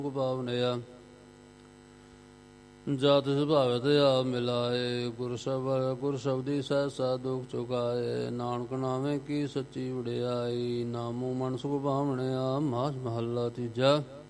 ਭਾਵਨਿਆ ਜਤ ਸੁਭਾਵਿਤ ਆ ਮਿਲਾਏ ਗੁਰ ਸ਼ਬਦੀ ਸਹਿਸਾ ਦੁਖ ਚੁਕਾਏ ਨਾਨਕ ਨਾਵੇਂ ਕੀ ਸੱਚੀ ਵਡਿਆਈ ਨਾਮੋ ਮਨ ਸੁਖ ਭਾਵਨਿਆ ਮਾਝ ਮਹੱਲਾ ਤੀਜਾ।